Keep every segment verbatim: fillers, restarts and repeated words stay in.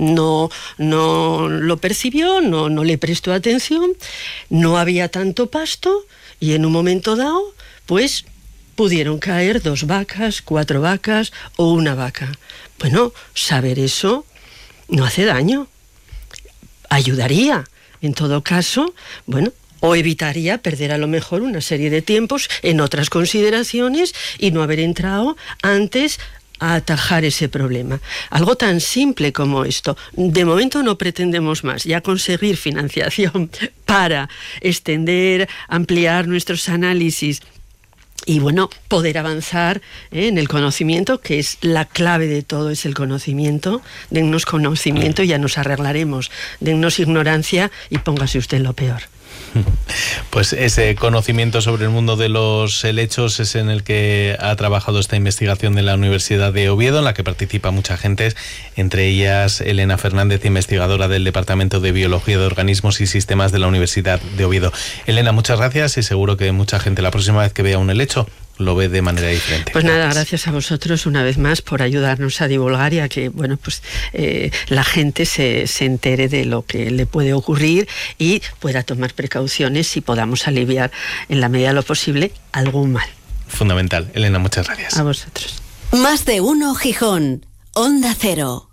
no, no lo percibió, no, no le prestó atención, no había tanto pasto y en un momento dado, pues pudieron caer dos vacas, cuatro vacas o una vaca. Bueno, saber eso no hace daño, ayudaría. En todo caso, bueno, o evitaría perder a lo mejor una serie de tiempos en otras consideraciones y no haber entrado antes a atajar ese problema. Algo tan simple como esto. De momento no pretendemos más, ya conseguir financiación para extender, ampliar nuestros análisis y bueno, poder avanzar eh, en el conocimiento, que es la clave de todo, es el conocimiento. Dennos conocimiento y ya nos arreglaremos. Dennos ignorancia y póngase usted lo peor. Pues ese conocimiento sobre el mundo de los helechos es en el que ha trabajado esta investigación de la Universidad de Oviedo, en la que participa mucha gente, entre ellas Elena Fernández, investigadora del Departamento de Biología de Organismos y Sistemas de la Universidad de Oviedo. Elena, muchas gracias y seguro que mucha gente la próxima vez que vea un helecho lo ve de manera diferente. Pues nada, gracias a vosotros una vez más por ayudarnos a divulgar y a que bueno pues eh, la gente se, se entere de lo que le puede ocurrir y pueda tomar precauciones y podamos aliviar en la medida de lo posible algún mal. Fundamental. Elena, muchas gracias. A vosotros. Más de uno Gijón. Onda Cero.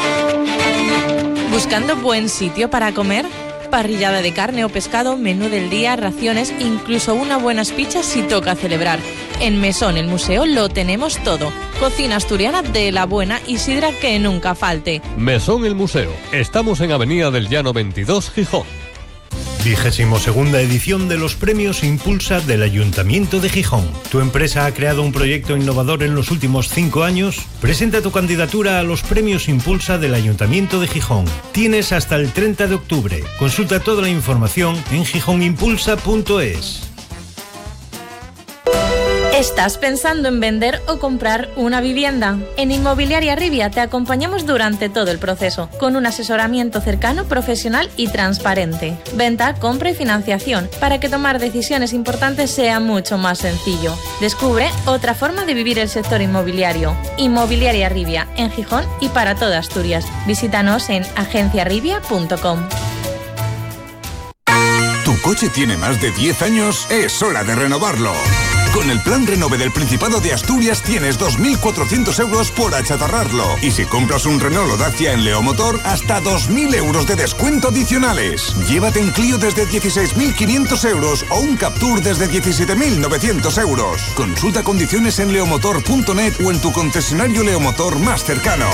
¿Buscando buen sitio para comer? Parrillada de carne o pescado, menú del día, raciones, incluso unas buenas pizzas si toca celebrar. En Mesón, el museo, lo tenemos todo. Cocina asturiana de la buena y sidra que nunca falte. Mesón, el museo. Estamos en Avenida del Llano veintidós, Gijón. Vigésimo segunda edición de los premios Impulsa del Ayuntamiento de Gijón. ¿Tu empresa ha creado un proyecto innovador en los últimos cinco años? Presenta tu candidatura a los premios Impulsa del Ayuntamiento de Gijón. Tienes hasta el treinta de octubre. Consulta toda la información en gijonimpulsa punto es. ¿Estás pensando en vender o comprar una vivienda? En Inmobiliaria Rivia te acompañamos durante todo el proceso, con un asesoramiento cercano, profesional y transparente. Venta, compra y financiación, para que tomar decisiones importantes sea mucho más sencillo. Descubre otra forma de vivir el sector inmobiliario. Inmobiliaria Rivia, en Gijón y para toda Asturias. Visítanos en agencia rivia punto com. ¿Tu coche tiene más de diez años? Es hora de renovarlo. Con el plan Renove del Principado de Asturias tienes dos mil cuatrocientos euros por achatarrarlo. Y si compras un Renault o Dacia en Leomotor, hasta dos mil euros de descuento adicionales. Llévate un Clio desde dieciséis mil quinientos euros o un Captur desde diecisiete mil novecientos euros. Consulta condiciones en leomotor punto net o en tu concesionario Leomotor más cercano.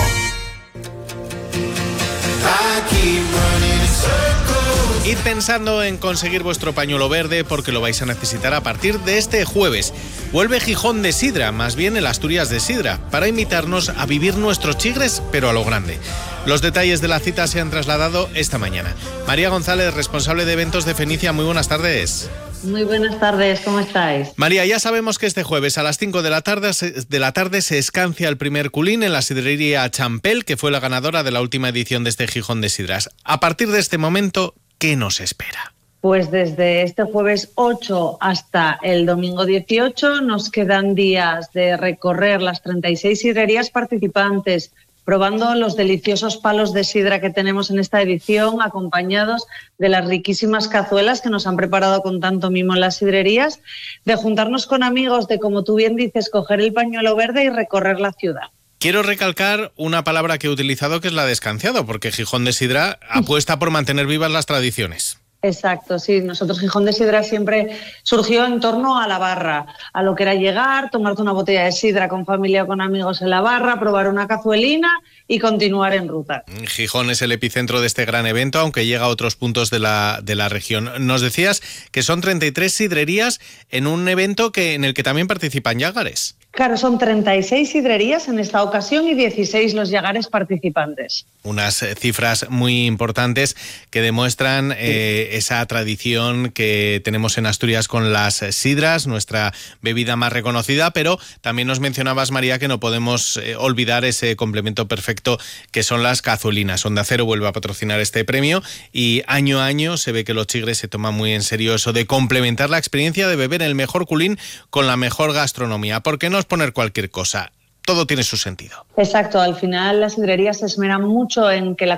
Id pensando en conseguir vuestro pañuelo verde porque lo vais a necesitar a partir de este jueves. Vuelve Gijón de Sidra, más bien el Asturias de Sidra, para invitarnos a vivir nuestros chigres, pero a lo grande. Los detalles de la cita se han trasladado esta mañana. María González, responsable de eventos de Fenicia, muy buenas tardes. Muy buenas tardes, ¿cómo estáis? María, ya sabemos que este jueves a las cinco de la tarde, de la tarde se escancia el primer culín en la sidrería Champel, que fue la ganadora de la última edición de este Gijón de Sidras. A partir de este momento, ¿qué nos espera? Pues desde este jueves ocho hasta el domingo dieciocho nos quedan días de recorrer las treinta y seis sidrerías participantes, probando los deliciosos palos de sidra que tenemos en esta edición, acompañados de las riquísimas cazuelas que nos han preparado con tanto mimo en las sidrerías, de juntarnos con amigos, de, como tú bien dices, coger el pañuelo verde y recorrer la ciudad. Quiero recalcar una palabra que he utilizado, que es la de escanciado, porque Gijón de Sidra apuesta por mantener vivas las tradiciones. Exacto, sí. Nosotros Gijón de Sidra siempre surgió en torno a la barra, a lo que era llegar, tomarte una botella de sidra con familia o con amigos en la barra, probar una cazuelina y continuar en ruta. Gijón es el epicentro de este gran evento, aunque llega a otros puntos de la, de la región. Nos decías que son treinta y tres sidrerías en un evento que, en el que también participan llagares. Claro, son treinta y seis sidrerías en esta ocasión y dieciséis los llagares participantes. Unas cifras muy importantes que demuestran eh, esa tradición que tenemos en Asturias con las sidras, nuestra bebida más reconocida, pero también nos mencionabas, María, que no podemos eh, olvidar ese complemento perfecto que son las cazuelinas. Onda Cero vuelve a patrocinar este premio y año a año se ve que los chigres se toman muy en serio eso de complementar la experiencia de beber el mejor culín con la mejor gastronomía. ¿Por qué no es poner cualquier cosa? Todo tiene su sentido. Exacto, al final las sidrerías se esmeran mucho en que la